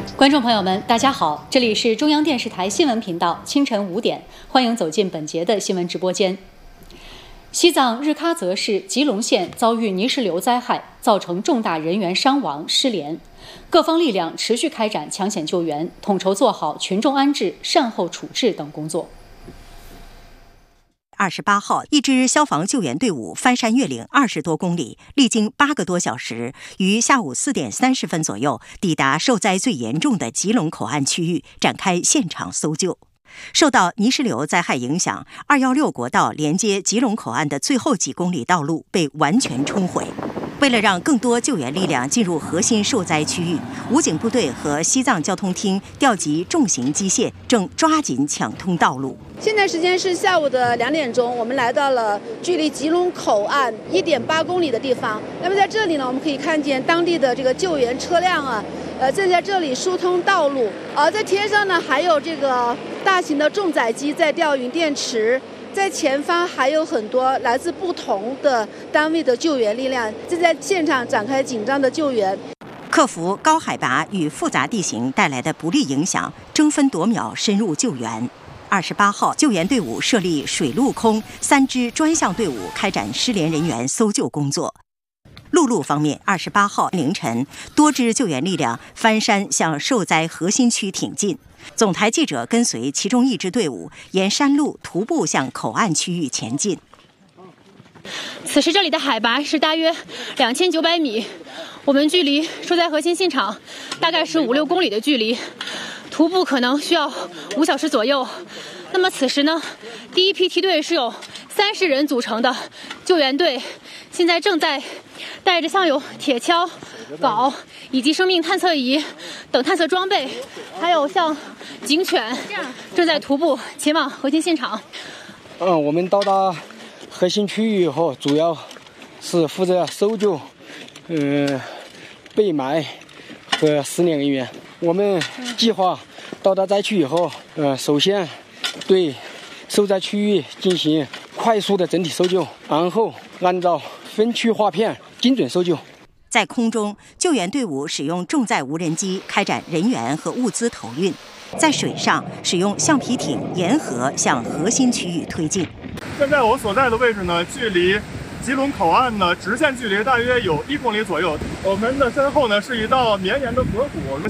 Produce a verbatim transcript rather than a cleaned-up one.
观众朋友们，大家好，这里是中央电视台新闻频道，清晨五点，欢迎走进本节的新闻直播间。西藏日喀则市吉隆县遭遇泥石流灾害，造成重大人员伤亡、失联，各方力量持续开展抢险救援，统筹做好群众安置、善后处置等工作。 二十八号，一支消防救援队伍翻山越岭二十多公里，历经八个多小时，于下午四点三十分左右抵达受灾最严重的吉隆口岸区域，展开现场搜救。受到泥石流灾害影响，二一六国道连接吉隆口岸的最后几公里道路被完全冲毁。为了让更多救援力量进入核心受灾区域，武警部队和西藏交通厅调集重型机械，正抓紧抢通道路。 现在时间是下午的两点钟，我们来到了距离吉隆口岸一点八公里的地方。那么在这里呢，我们可以看见当地的这个救援车辆啊，呃，正在这里疏通道路。而在天上呢，还有这个大型的重载机在吊运电池。在前方还有很多来自不同的单位的救援力量正在现场展开紧张的救援。 克服高海拔与复杂地形带来的不利影响，争分夺秒深入救援。二十八号，救援队伍设立水陆空三支专项队伍，开展失联人员搜救工作。陆路方面，二十八号凌晨，多支救援力量翻山向受灾核心区挺进。总台记者跟随其中一支队伍，沿山路徒步向口岸区域前进。 此时这里的海拔是大约两千九百米，我们距离受灾核心现场大概是五六公里的距离，徒步可能需要五小时左右。那么此时呢，第一批梯队是有三十人组成的救援队，现在正在带着像有铁锹、镐以及生命探测仪等探测装备，还有像警犬，正在徒步前往核心现场。 嗯，我们到达核心区域以后，主要是负责搜救、嗯、被埋和失联人员。我们计划到达灾区以后，呃，首先对受灾区域进行快速的整体搜救，然后按照分区划片精准搜救。 在空中，救援队伍使用重载无人机开展人员和物资投运；在水上，使用橡皮艇沿河向核心区域推进。 现在我所在的位置呢，距离吉隆口岸呢直线距离大约有一公里左右。我们的身后呢是一道绵延的河谷。